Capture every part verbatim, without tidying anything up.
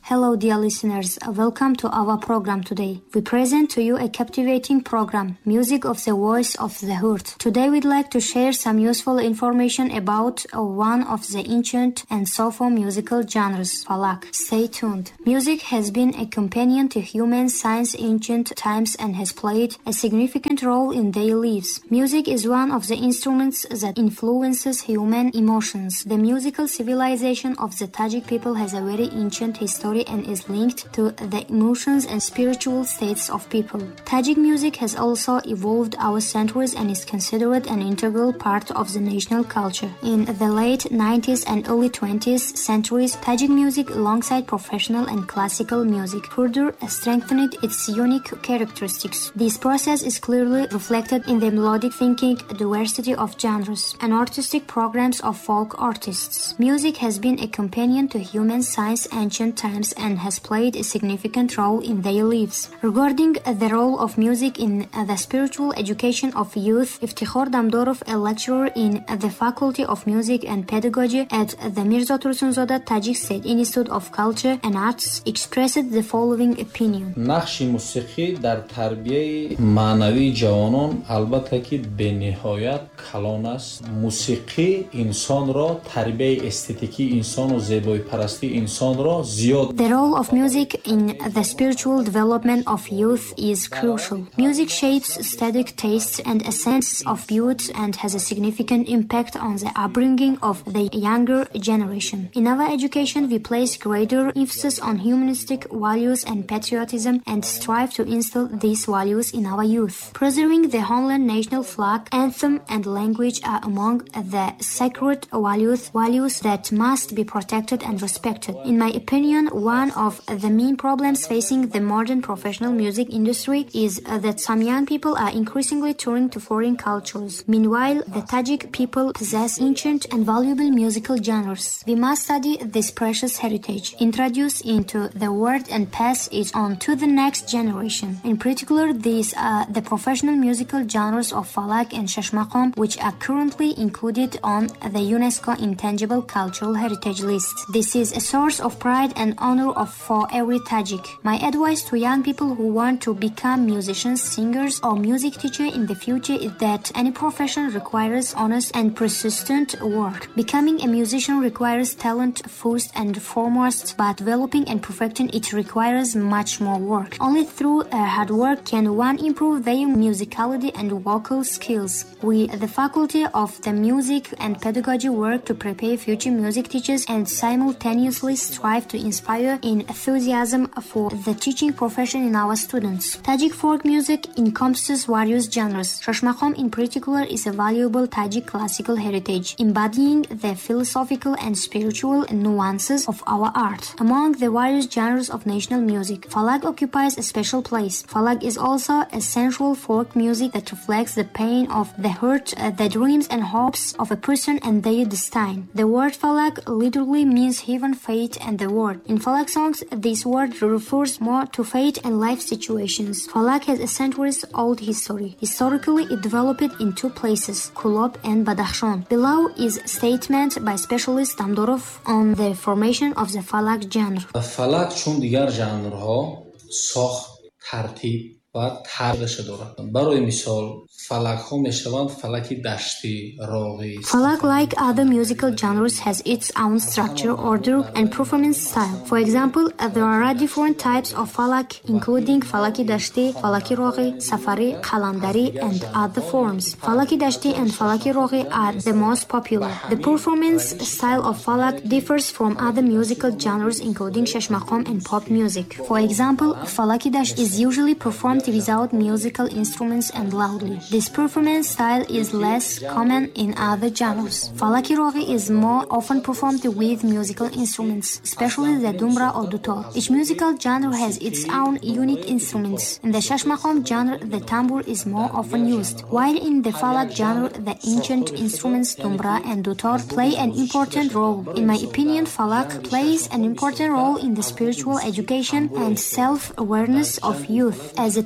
Hello dear listeners, welcome to our program today. We present to you a captivating program, Music of the Voice of the Heart. Today we'd like to share some useful information about uh, one of the ancient and soulful musical genres, falak. Stay tuned. Music has been a companion to human since ancient times and has played a significant role in their lives. Music is one of the instruments that influences human emotions. The musical civilization of the Tajik people has a very ancient history and is linked to the emotions and spiritual states of people. Tajik music has also evolved over centuries and is considered an integral part of the national culture. In the late nineties and early twentieth centuries, Tajik music alongside professional and classical music further strengthened its unique characteristics. This process is clearly reflected in the melodic thinking, diversity of genres, and artistic programs of folk artists. Music has been a companion to human since ancient times and has played a significant role in their lives. Regarding the role of music in the spiritual education of youth, Iftikhar Damdorov, a lecturer in the Faculty of Music and Pedagogy at the Mirza Tursunzada Tajik State Institute of Culture and Arts, expressed the following opinion. نقش موسیقی در تربیت معنوی جوانان البته که به نهایت کلان است. موسیقی انسان را تربیت استتیکی انسان و زیبایی پرستی انسان را زیاد. The role of music in the spiritual development of youth is crucial. Music shapes aesthetic tastes and a sense of beauty and has a significant impact on the upbringing of the younger generation. In our education, we place greater emphasis on humanistic values and patriotism and strive to instill these values in our youth. Preserving the homeland national flag, anthem, and language are among the sacred values, values that must be protected and respected. In my opinion, one of the main problems facing the modern professional music industry is uh, that some young people are increasingly turning to foreign cultures. Meanwhile, the Tajik people possess ancient and valuable musical genres. We must study this precious heritage, introduce into the world and pass it on to the next generation. In particular, these are the professional musical genres of falak and shashmaqam, which are currently included on the UNESCO Intangible Cultural Heritage List. This is a source of pride and honor of, for every Tajik. My advice to young people who want to become musicians, singers, or music teacher in the future is that any profession requires honest and persistent work. Becoming a musician requires talent first and foremost, but developing and perfecting it requires much more work. Only through uh, hard work can one improve their musicality and vocal skills. We, the Faculty of the Music and Pedagogy, work to prepare future music teachers and simultaneously strive to inspire enthusiasm for the teaching profession in our students. Tajik folk music encompasses various genres. Shashmaqam in particular is a valuable Tajik classical heritage, embodying the philosophical and spiritual nuances of our art. Among the various genres of national music, falak occupies a special place. Falak is also a sensual folk music that reflects the pain of the heart, uh, the dreams and hopes of a person and their destiny. The word falak literally means heaven, fate, and the world. In falak songs, this word refers more to fate and life situations. Falak has a centuries-old history. Historically, it developed in two places, Kulob and Badakhshan. Below is a statement by specialist Damdorov on the formation of the falak genre. falak چون دیگر ژانرها ساخت، ترتیب و طرحش دارد. برای مثال فلک ها میشوند فلکی دشتی، راغی. Falak, like other musical genres, has its own structure, order, and performance style. For example, there are different types of falak, including falaki dashti, falaki roghi, safari, qalandari, and other forms. Falaki dashti and falaki roghi are the most popular. The performance style of falak differs from other musical genres, including shashmaqam and pop music. For example, falaki dasht is usually performed without musical instruments and loudly. This performance style is less common in other genres. Falaki roghi is more often performed with musical instruments, especially the dumbra or dutor. Each musical genre has its own unique instruments. In the shashmaqam genre, the tambur is more often used, while in the falak genre, the ancient instruments dumbra and dutor play an important role. In my opinion, falak plays an important role in the spiritual education and self-awareness of youth. As a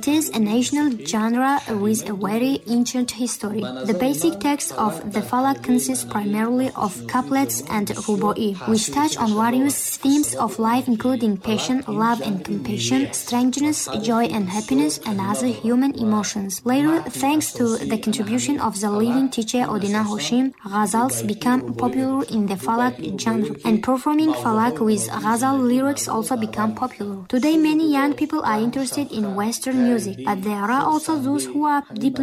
It is a national genre with a very ancient history. The basic text of the Falak consists primarily of couplets and rubai, which touch on various themes of life including passion, love and compassion, strangeness, joy and happiness, and other human emotions. Later, thanks to the contribution of the living teacher Odina Hoshim, ghazals become popular in the Falak genre, and performing Falak with ghazal lyrics also become popular. Today, many young people are interested in Western music, but there are also those who are deeply